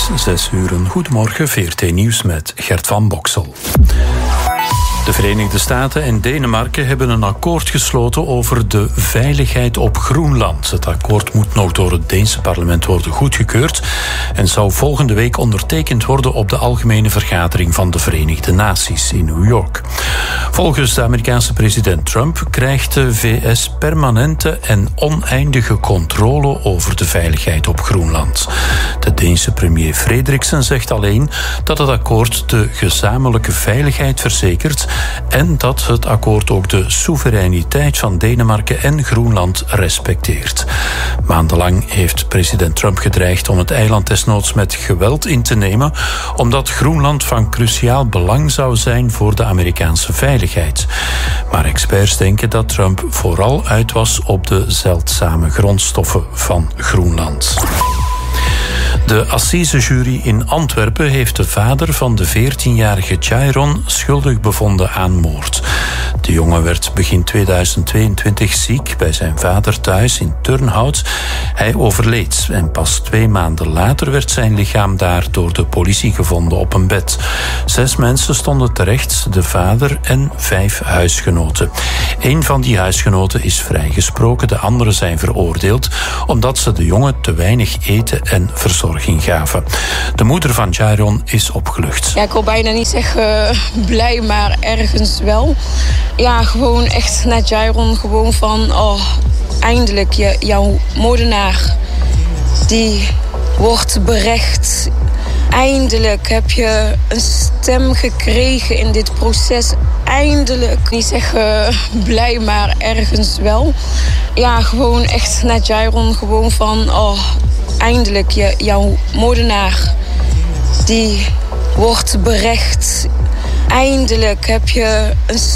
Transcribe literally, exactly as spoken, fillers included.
is zes uur. Goedemorgen, V R T Nieuws met Gert van Boksel. De Verenigde Staten en Denemarken hebben een akkoord gesloten over de veiligheid op Groenland. Het akkoord moet nog door het Deense parlement worden goedgekeurd en zou volgende week ondertekend worden op de Algemene Vergadering van de Verenigde Naties in New York. Volgens de Amerikaanse president Trump krijgt de V S permanente en oneindige controle over de veiligheid op Groenland. De Deense premier Frederiksen zegt alleen dat het akkoord de gezamenlijke veiligheid verzekert en dat het akkoord ook de soevereiniteit van Denemarken en Groenland respecteert. Maandenlang heeft president Trump gedreigd om het eiland desnoods met geweld in te nemen, omdat Groenland van cruciaal belang zou zijn voor de Amerikaanse veiligheid. Maar experts denken dat Trump vooral uit was op de zeldzame grondstoffen van Groenland. De assisejury in Antwerpen heeft de vader van de veertienjarige Jairon schuldig bevonden aan moord. De jongen werd begin tweeduizend tweeëntwintig ziek bij zijn vader thuis in Turnhout. Hij overleed en pas twee maanden later werd zijn lichaam daar door de politie gevonden op een bed. Zes mensen stonden terecht, de vader en vijf huisgenoten. Eén van die huisgenoten is vrijgesproken, de anderen zijn veroordeeld omdat ze de jongen te weinig eten en verzorging gaven. De moeder van Jairon is opgelucht. Ja, ik wil bijna niet zeggen blij, maar ergens wel. Ja, gewoon echt naar Jairon, gewoon van, oh, eindelijk, je, jouw moordenaar, die wordt berecht. Eindelijk heb je een stem gekregen in dit proces. Eindelijk. Niet zeggen blij, maar ergens wel. Ja, gewoon echt naar Jairon, gewoon van, oh, eindelijk, je, jouw moordenaar, die wordt berecht. Eindelijk heb je een